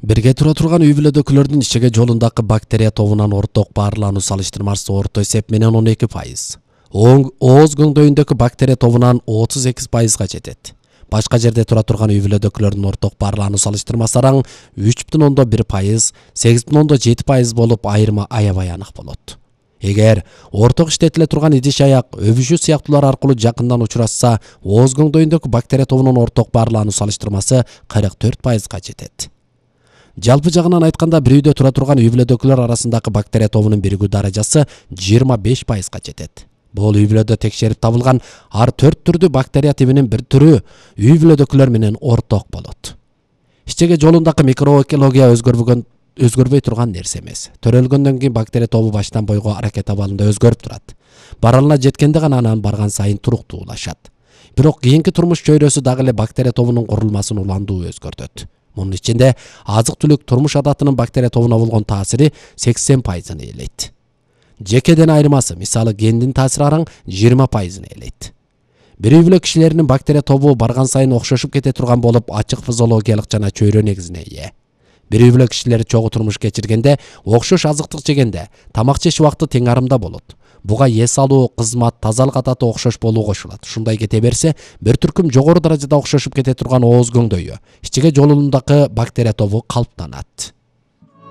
Бирге тура турган үй бүлөдөгүлөрдүн ичеге жолундагы бактерия тобунан орток баарлануу салыштырмасы орто эсеп менен 12%. Ооз көңдөйүндөгү бактерия тобунан 38%га жетет. Башка жерде тура турган үй бүлөдөгүлөрдүн орток баарлануу салыштырмасы араң 3,1%, 8,7% болуп айырма аябай анык болот. Эгер орток иштетиле турган идиш аяк, өбүшүү сыяктуулар аркылуу жакындан учурашса, ооз көңдөйүндөгү бактерия тобунун орток баарлануу салыштырмасы 44%га жетет. Жалпы жагынан айтканда, бир үйдө тура турган үй бүлөдөгүлөр арасындагы бактерия тобунун биригүү даражасы 25%га жетет. Бул үй бүлөдө текшерип табылган ар 4 түрдүү бактерия тибинин бир түрү үй бүлөдөгүлөр менен орток болот. Ичеге жолундагы микроэкология өзгөрбөй турган нерсе эмес. Төрөлгөндөн кийин бактерия тобу баштан бойго аракет абалында өзгөрүп турат. Баралына жеткенде гана анан барган сайын туруктуулашат. Бирок кийинки турмуш чөйрөсү дагы эле бактерия тобунун курулмасын уландуу өзгөртөт. Мунун ичинде азык-түлүк турмуш адатынын бактерия тобуна болгон таасири 80%ны ээлейт. Жекеден айырмасы, мисалы гендин таасири араң 20%ны ээлейт. Бир үй бүлө кишилеринин бактерия тобу барган сайын окшошуп кете турган болуп, ачык физиологиялык жана чөйрө негизине ээ. Бир үй бүлө кишилери чогуу турмуш кечиргенде, окшош азыктык жегенде, тамак жеш убакыты тең арымда болот. Буга эс алуу, кызмат, тазалык адаты окшош болуу кошулат. Ушундай кете берсе, бир түркүм жогору даражада окшошуп кете турган ооз көңдөйү, ичеге жолундагы бактерия тобу калыптанат.